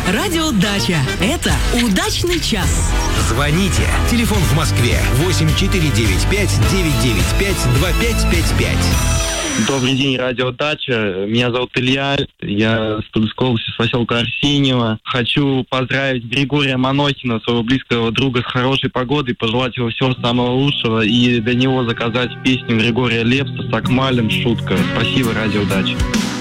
Радиодача. Это удачный час. Звоните. Телефон в Москве 8495-995-2555. Добрый день, радиодача. Меня зовут Илья. Я с Тульской области, с поселка Арсеньево. Хочу поздравить Григория Манохина, своего близкого друга, с хорошей погодой, пожелать его всего самого лучшего и для него заказать песню Григория Лепса с Акмалем «Шутка». Спасибо, радиодача.